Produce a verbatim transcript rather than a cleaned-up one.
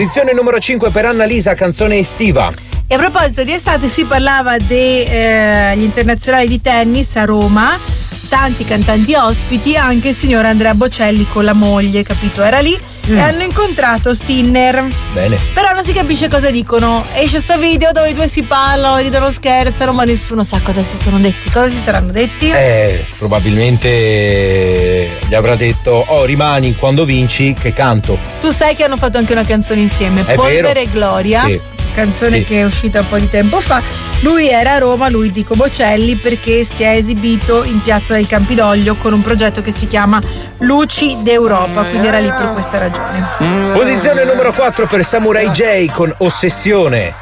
Posizione numero cinque per Annalisa, canzone estiva. E a proposito di estate si parlava degli eh, internazionali di tennis a Roma, tanti cantanti ospiti, anche il signor Andrea Bocelli con la moglie, capito? Era lì mm. e hanno incontrato Sinner. Bene. Però non si capisce cosa dicono. Esce sto video dove i due si parlano, ridono, scherzano, ma nessuno sa cosa si sono detti. Cosa si saranno detti? Eh, probabilmente gli avrà detto: oh, rimani, quando vinci che canto. Tu sai che hanno fatto anche una canzone insieme, È Polvere vero? e Gloria. Sì. Canzone Sì. che è uscita un po' di tempo fa. Lui era a Roma, lui dico Bocelli, perché si è esibito in Piazza del Campidoglio con un progetto che si chiama Luci d'Europa, quindi era lì per questa ragione. Posizione numero quattro per Samurai J con Ossessione.